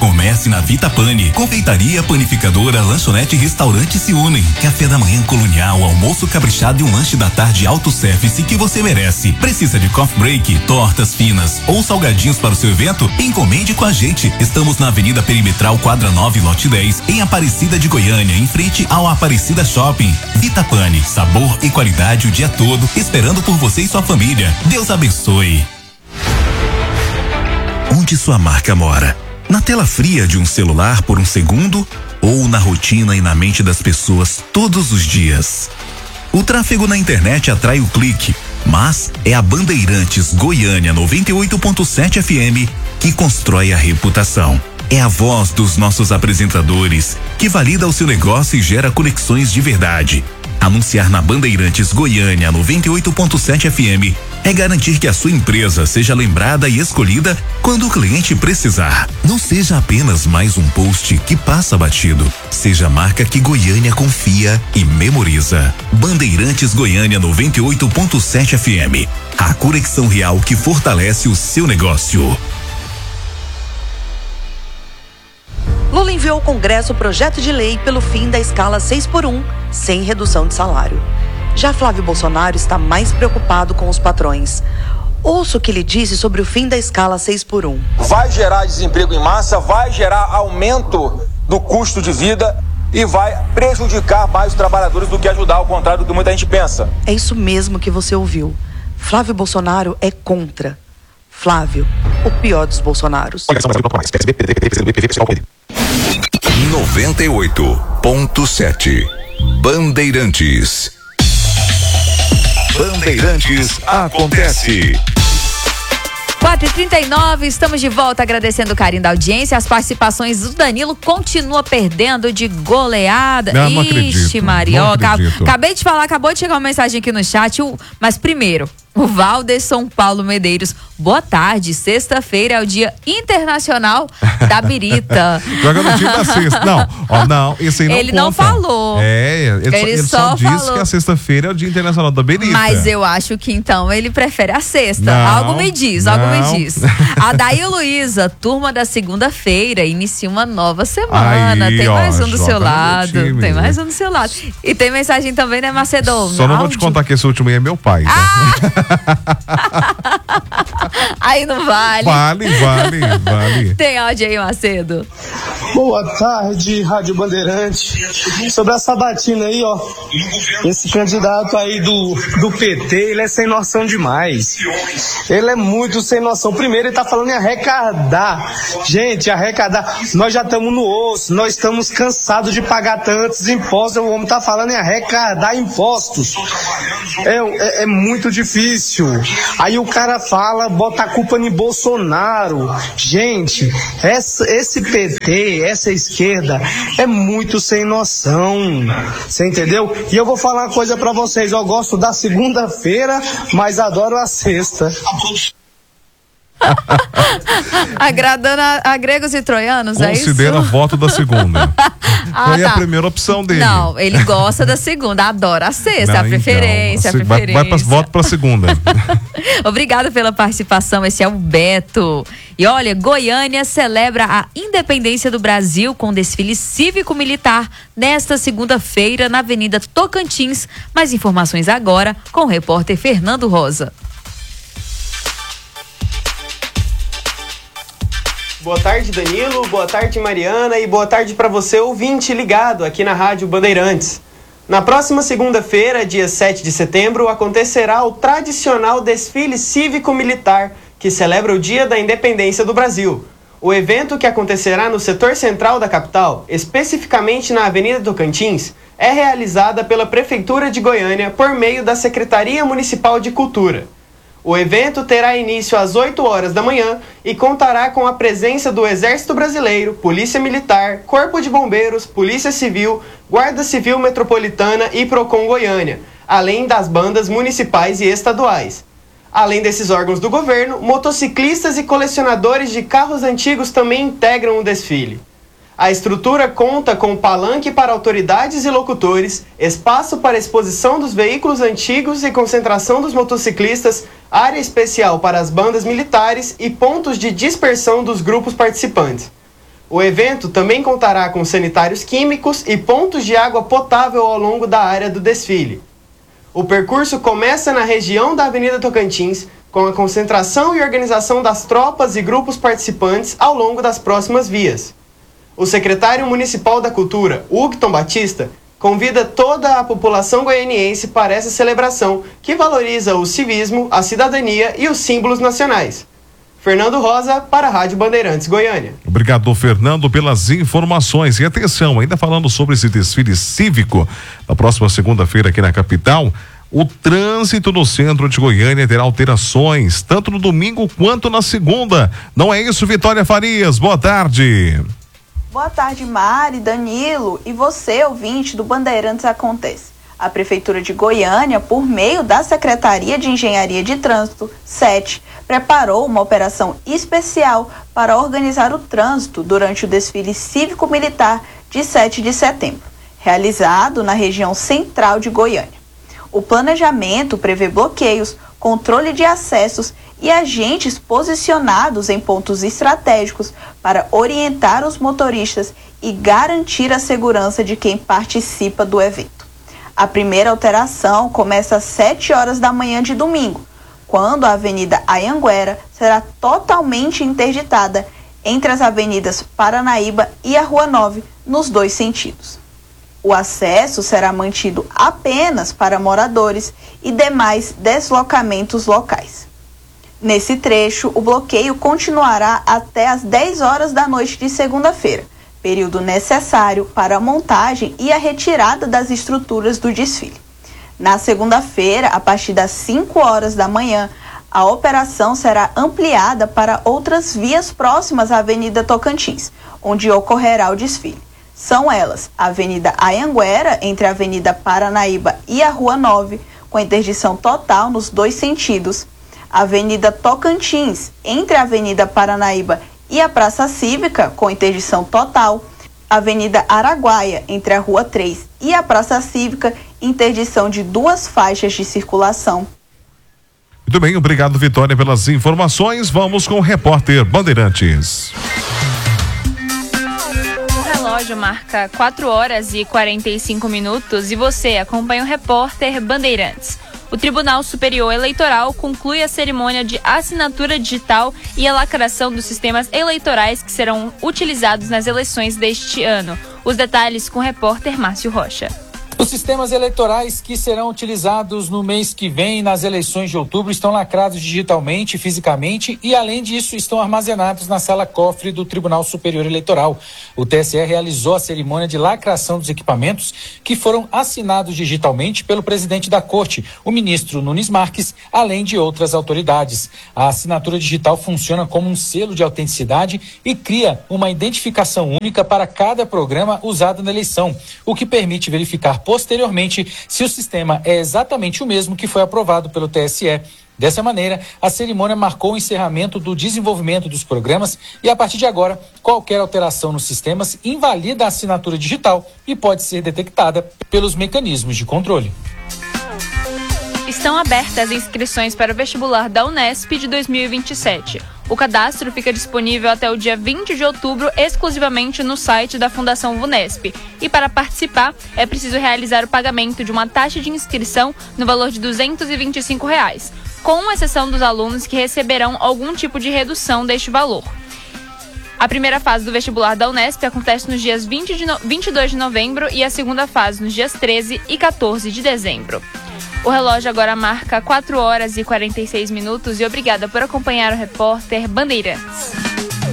Comece na Vita Pane. Confeitaria, panificadora, lanchonete e restaurante se unem. Café da manhã colonial, almoço caprichado e um lanche da tarde auto-service que você merece. Precisa de coffee break, tortas finas ou salgadinhos para o seu evento? Encomende com a gente. Estamos na Avenida Perimetral, quadra 9, lote 10, em Aparecida de Goiânia, em frente ao Aparecida Shopping. Vita Pane, sabor e qualidade o dia todo, esperando por você e sua família. Deus abençoe. Onde sua marca mora? Na tela fria de um celular por um segundo ou na rotina e na mente das pessoas todos os dias? O tráfego na internet atrai o clique, mas é a Bandeirantes Goiânia 98.7 FM que constrói a reputação. É a voz dos nossos apresentadores que valida o seu negócio e gera conexões de verdade. Anunciar na Bandeirantes Goiânia 98.7 FM é garantir que a sua empresa seja lembrada e escolhida quando o cliente precisar. Não seja apenas mais um post que passa batido. Seja a marca que Goiânia confia e memoriza. Bandeirantes Goiânia 98.7 FM. A conexão real que fortalece o seu negócio. Lula enviou ao Congresso o projeto de lei pelo fim da escala 6x1, sem redução de salário. Já Flávio Bolsonaro está mais preocupado com os patrões. Ouça o que ele disse sobre o fim da escala 6x1. Vai gerar desemprego em massa, vai gerar aumento do custo de vida e vai prejudicar mais os trabalhadores do que ajudar, ao contrário do que muita gente pensa. É isso mesmo que você ouviu. Flávio Bolsonaro é contra. Flávio, o pior dos Bolsonaros. 98.7 Bandeirantes. Bandeirantes acontece. 4h39, estamos de volta agradecendo o carinho da audiência. As participações do Danilo continua perdendo de goleada. Não acredito. Marioca. Acabei de falar, acabou de chegar uma mensagem aqui no chat. Mas primeiro, o Valderson Paulo Medeiros. Boa tarde, sexta-feira é o Dia Internacional da Birita. Joga no time da sexta. Não, esse aí não ele conta. não falou. Ele só disse que a sexta-feira é o Dia Internacional da Birita. Mas eu acho que então ele prefere a sexta. Não, algo me diz. A Daí Luísa, turma da segunda-feira, inicia uma nova semana. Aí, tem mais um do joga seu no lado. time, Tem mais um do seu lado. E tem mensagem também, né, Macedônia? Só não vou te contar que esse último aí é meu pai. Tá? Aí não vale. Vale. Tem áudio aí, Macedo? Boa tarde, Rádio Bandeirante. Sobre essa batina aí, ó. Esse candidato aí do PT, ele é sem noção demais. Ele é muito sem noção. Primeiro, ele tá falando em arrecadar. Gente, arrecadar. Nós já estamos no osso, nós estamos cansados de pagar tantos impostos. O homem tá falando em arrecadar impostos. É muito difícil. Aí o cara fala, bota a culpa em Bolsonaro. Gente, esse PT, essa esquerda é muito sem noção. Você entendeu? E eu vou falar uma coisa pra vocês. Eu gosto da segunda-feira, mas adoro a sexta. Agradando a gregos e troianos, é isso? Considera voto da segunda. Foi a primeira opção dele. Não, ele gosta da segunda, adora a sexta, a preferência. Vai voto pra segunda. Obrigada pela participação, esse é o Beto. E olha, Goiânia celebra a independência do Brasil com desfile cívico-militar nesta segunda-feira na Avenida Tocantins. Mais informações agora com o repórter Fernando Rosa. Boa tarde, Danilo, boa tarde, Mariana, e boa tarde para você, ouvinte ligado aqui na Rádio Bandeirantes. Na próxima segunda-feira, dia 7 de setembro, acontecerá o tradicional desfile cívico-militar, que celebra o Dia da Independência do Brasil. O evento, que acontecerá no setor central da capital, especificamente na Avenida Tocantins, é realizada pela Prefeitura de Goiânia por meio da Secretaria Municipal de Cultura. O evento terá início às 8 horas da manhã e contará com a presença do Exército Brasileiro, Polícia Militar, Corpo de Bombeiros, Polícia Civil, Guarda Civil Metropolitana e Procon Goiânia, além das bandas municipais e estaduais. Além desses órgãos do governo, motociclistas e colecionadores de carros antigos também integram o desfile. A estrutura conta com palanque para autoridades e locutores, espaço para exposição dos veículos antigos e concentração dos motociclistas, área especial para as bandas militares e pontos de dispersão dos grupos participantes. O evento também contará com sanitários químicos e pontos de água potável ao longo da área do desfile. O percurso começa na região da Avenida Tocantins, com a concentração e organização das tropas e grupos participantes ao longo das próximas vias. O secretário municipal da Cultura, Hugton Batista, convida toda a população goianiense para essa celebração que valoriza o civismo, a cidadania e os símbolos nacionais. Fernando Rosa, para a Rádio Bandeirantes Goiânia. Obrigado, Fernando, pelas informações. E atenção, ainda falando sobre esse desfile cívico, na próxima segunda-feira aqui na capital, o trânsito no centro de Goiânia terá alterações, tanto no domingo quanto na segunda. Não é isso, Vitória Farias? Boa tarde. Boa tarde, Mari, Danilo e você, ouvinte do Bandeirantes Acontece. A Prefeitura de Goiânia, por meio da Secretaria de Engenharia de Trânsito, SET, preparou uma operação especial para organizar o trânsito durante o desfile cívico-militar de 7 de setembro, realizado na região central de Goiânia. O planejamento prevê bloqueios, controle de acessos e agentes posicionados em pontos estratégicos para orientar os motoristas e garantir a segurança de quem participa do evento. A primeira alteração começa às 7 horas da manhã de domingo, quando a Avenida Anhanguera será totalmente interditada entre as avenidas Paranaíba e a Rua 9, nos dois sentidos. O acesso será mantido apenas para moradores e demais deslocamentos locais. Nesse trecho, o bloqueio continuará até às 10 horas da noite de segunda-feira, período necessário para a montagem e a retirada das estruturas do desfile. Na segunda-feira, a partir das 5 horas da manhã, a operação será ampliada para outras vias próximas à Avenida Tocantins, onde ocorrerá o desfile. São elas a Avenida Anhanguera, entre a Avenida Paranaíba e a Rua 9, com interdição total nos dois sentidos, a Avenida Tocantins, entre a Avenida Paranaíba e a Praça Cívica, com interdição total, Avenida Araguaia, entre a Rua 3 e a Praça Cívica, interdição de 2 faixas de circulação. Muito bem, obrigado, Vitória, pelas informações. Vamos com o repórter Bandeirantes. O relógio marca 4 horas e 45 minutos e você acompanha o repórter Bandeirantes. O Tribunal Superior Eleitoral conclui a cerimônia de assinatura digital e a lacração dos sistemas eleitorais que serão utilizados nas eleições deste ano. Os detalhes com o repórter Márcio Rocha. Os sistemas eleitorais que serão utilizados no mês que vem nas eleições de outubro estão lacrados digitalmente, fisicamente e, além disso, estão armazenados na sala cofre do Tribunal Superior Eleitoral. O TSE realizou a cerimônia de lacração dos equipamentos que foram assinados digitalmente pelo presidente da Corte, o ministro Nunes Marques, além de outras autoridades. A assinatura digital funciona como um selo de autenticidade e cria uma identificação única para cada programa usado na eleição, o que permite verificar posteriormente se o sistema é exatamente o mesmo que foi aprovado pelo TSE. Dessa maneira, a cerimônia marcou o encerramento do desenvolvimento dos programas e, a partir de agora, qualquer alteração nos sistemas invalida a assinatura digital e pode ser detectada pelos mecanismos de controle. Estão abertas as inscrições para o vestibular da Unesp de 2027. O cadastro fica disponível até o dia 20 de outubro exclusivamente no site da Fundação Vunesp. E para participar, é preciso realizar o pagamento de uma taxa de inscrição no valor de R$ 225, com exceção dos alunos que receberão algum tipo de redução deste valor. A primeira fase do vestibular da Unesp acontece nos dias 22 de novembro e a segunda fase nos dias 13 e 14 de dezembro. O relógio agora marca 4 horas e 46 minutos e obrigada por acompanhar o repórter Bandeirantes.